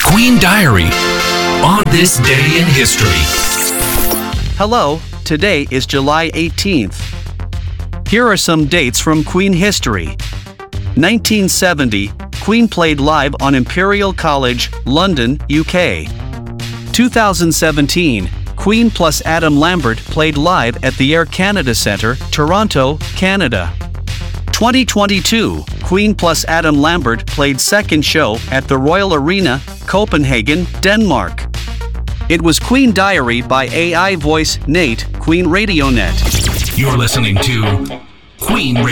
Queen Diary on this day in history. Hello, today is July 18th. Here are some dates from Queen history. 1970, Queen played live on Imperial College, London, UK. 2017, Queen plus Adam Lambert played live at the Air Canada Centre, Toronto, Canada. 2022, Queen plus Adam Lambert played second show at the Royal Arena, Copenhagen, Denmark. It was Queen Diary by AI voice Nate, Queen Radio Net. You're listening to Queen